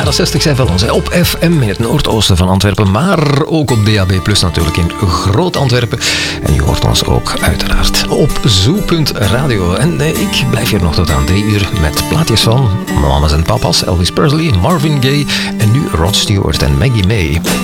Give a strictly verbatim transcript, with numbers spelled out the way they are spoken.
jaren zestig zijn van ons. Hè. Op F M in het noordoosten van Antwerpen, maar ook op D A B plus natuurlijk in Groot-Antwerpen. En je hoort ons ook uiteraard op zoo punt radio. En eh, ik blijf hier nog tot aan drie uur met plaatjes van mama's en papa's, Elvis Presley, Marvin Gaye en nu Rod Stewart en Maggie May.